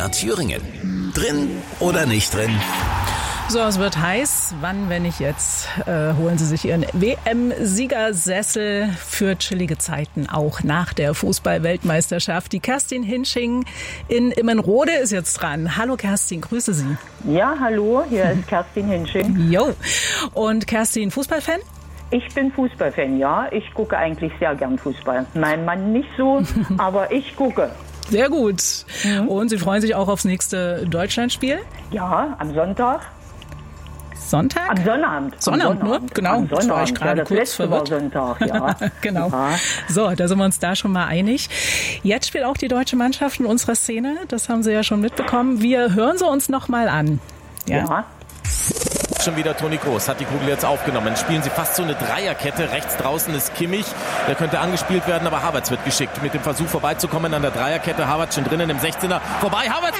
MDR Thüringen. Drin oder nicht drin? So, es wird heiß. Wann, wenn nicht jetzt, holen Sie sich Ihren WM-Siegersessel für chillige Zeiten, auch nach der Fußball-Weltmeisterschaft. Die Kerstin Hinsching in Immenrode ist jetzt dran. Hallo Kerstin, grüße Sie. Ja, hallo, hier ist Kerstin Hinsching. Jo. Und Kerstin, Fußballfan? Ich bin Fußballfan, ja. Ich gucke eigentlich sehr gern Fußball. Mein Mann nicht so, aber ich gucke. Sehr gut. Und Sie freuen sich auch aufs nächste Deutschlandspiel? Ja, am Sonntag. Sonntag? Am Sonnabend. Sonnabend, nur? Genau. Am Das war ich Sonnabend, gerade das kurz letzte verwirrt. war Sonntag, ja. Genau. Ja. So, da sind wir uns da schon mal einig. Jetzt spielt auch die deutsche Mannschaft in unserer Szene. Das haben Sie ja schon mitbekommen. Wir hören sie uns noch mal an. Ja. Schon wieder Toni Kroos hat die Kugel jetzt aufgenommen. Spielen sie fast so eine Dreierkette. Rechts draußen ist Kimmich. Der könnte angespielt werden, aber Havertz wird geschickt. Mit dem Versuch vorbeizukommen an der Dreierkette. Havertz schon drinnen im 16er. Vorbei, Havertz!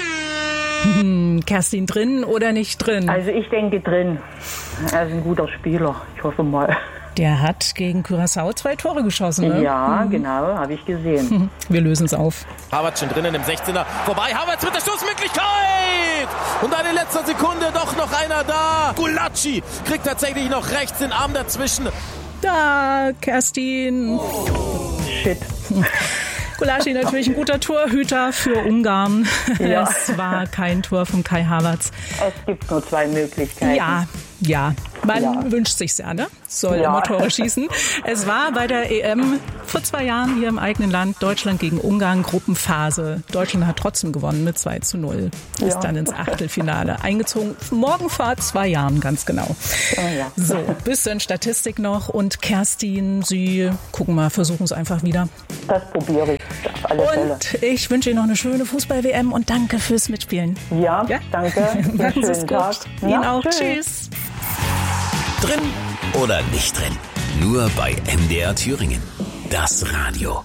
Kerstin, drin oder nicht drin? Also ich denke drin. Er ist ein guter Spieler. Ich hoffe mal. Der hat gegen Curaçao 2 Tore geschossen, ne? Ja, genau, habe ich gesehen. Wir lösen es auf. Havertz schon drinnen im 16er. Vorbei, Havertz mit der Stoßmöglichkeit! Und dann in letzter Sekunde doch noch einer da. Gulácsi kriegt tatsächlich noch rechts den Arm dazwischen. Da, Kerstin. Shit. Gulácsi natürlich ein guter Torhüter für Ungarn. Ja. Es war kein Tor von Kai Havertz. Es gibt nur 2 Möglichkeiten. Ja. Man wünscht sich's ja, ne? Soll immer Tore schießen. Es war bei der EM vor 2 Jahren hier im eigenen Land, Deutschland gegen Ungarn, Gruppenphase. Deutschland hat trotzdem gewonnen mit 2:0. Ist dann ins Achtelfinale eingezogen. Morgen vor 2 Jahren, ganz genau. Ja. So, bisschen Statistik noch. Und Kerstin, Sie gucken mal, versuchen es einfach wieder. Das probiere ich auf alle Fälle. Und ich wünsche Ihnen noch eine schöne Fußball-WM und danke fürs Mitspielen. Ja, danke. Einen Machen Sie es schönen gut. Tag. Ihnen Ja, auch. Tschüss. Drin oder nicht drin? Nur bei MDR Thüringen. Das Radio.